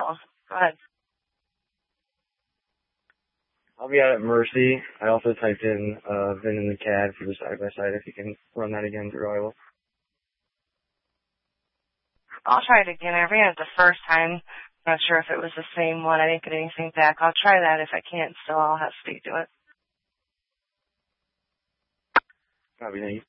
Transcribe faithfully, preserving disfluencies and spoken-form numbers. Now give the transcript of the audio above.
call. Go ahead. I'll be out at Mercy. I also typed in uh, V I N in the C A D for the side-by-side. If you can run that again through I will. I'll try it again. I ran it the first time. I'm not sure if it was the same one. I didn't get anything back. I'll try that. If I can't, still I'll have Steve do it. Probably.